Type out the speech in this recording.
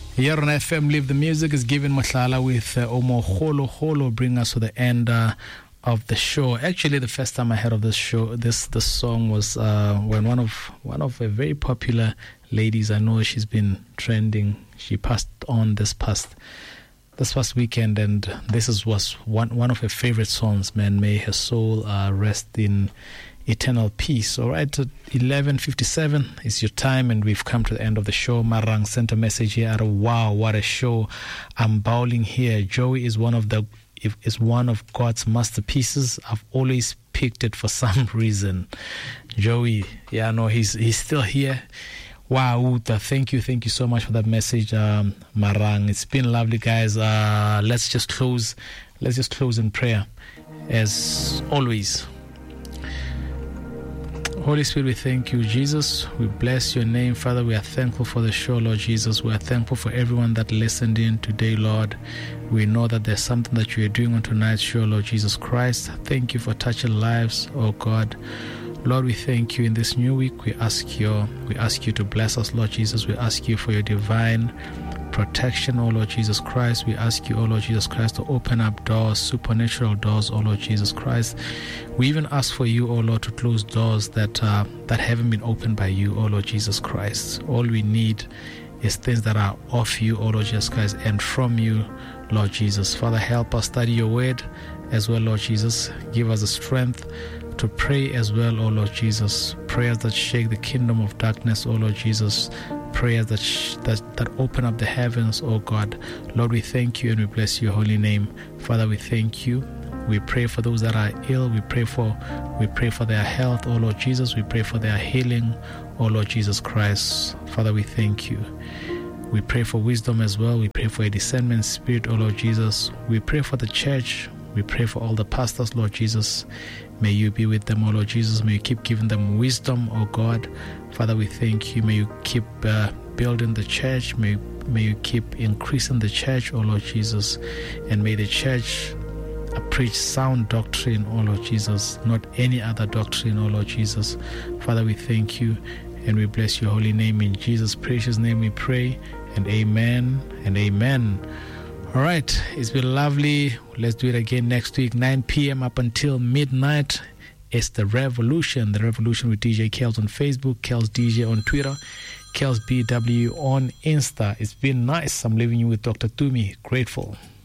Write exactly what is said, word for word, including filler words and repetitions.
Here on F M Live the Music is given Mahlala with uh, Omo Holo Holo, bring us to the end uh, of the show. Actually, the first time I heard of this show, this this song was uh, when one of one of a very popular ladies, I know she's been trending. She passed on this past this past weekend, and this is was one one of her favorite songs. Man, may her soul uh, rest in eternal peace. All right, at eleven fifty-seven is your time, and we've come to the end of the show. Marang sent a message here. Wow, what a show! I'm bowling here. Joey is one of the is one of God's masterpieces. I've always picked it for some reason. Joey, yeah, no, he's he's still here. Wow, Uta, thank you, thank you so much for that message, um, Marang. It's been lovely, guys. Uh, let's just close. Let's just close in prayer, as always. Holy Spirit, we thank you, Jesus. We bless your name, Father. We are thankful for the show, Lord Jesus. We are thankful for everyone that listened in today, Lord. We know that there's something that you are doing on tonight's show, Lord Jesus Christ. Thank you for touching lives, oh God. Lord, we thank you in this new week. We ask you, we ask you to bless us, Lord Jesus. We ask you for your divine protection, oh Lord Jesus Christ. We ask you, oh Lord Jesus Christ, to open up doors, supernatural doors, oh Lord Jesus Christ. We even ask for you, oh Lord, to close doors that uh, that haven't been opened by you, oh Lord Jesus Christ. All we need is things that are of you, oh Lord Jesus Christ, and from you, Lord Jesus. Father, help us study your word as well, Lord Jesus. Give us the strength to pray as well, oh Lord Jesus. Prayers that shake the kingdom of darkness, oh Lord Jesus. Prayers that, sh- that that open up the heavens, oh God. Lord, we thank you and we bless your holy name. Father, we thank you. We pray for those that are ill. We pray for we pray for their health, oh Lord Jesus. We pray for their healing, oh Lord Jesus Christ. Father, we thank you. We pray for wisdom as well. We pray for a discernment spirit, oh Lord Jesus. We pray for the church. We pray for all the pastors, Lord Jesus. May you be with them, oh Lord Jesus. May you keep giving them wisdom, oh God. Father, we thank you. May you keep uh, building the church. May, may you keep increasing the church, oh Lord Jesus. And may the church uh, preach sound doctrine, oh Lord Jesus, not any other doctrine, oh Lord Jesus. Father, we thank you and we bless your holy name. In Jesus' precious name we pray, and amen and amen. All right, it's been lovely. Let's do it again next week, nine p.m. up until midnight. It's The Revolution. The Revolution with D J Kels on Facebook, Kels D J on Twitter, Kels B W on Insta. It's been nice. I'm leaving you with Doctor Tumi. Grateful.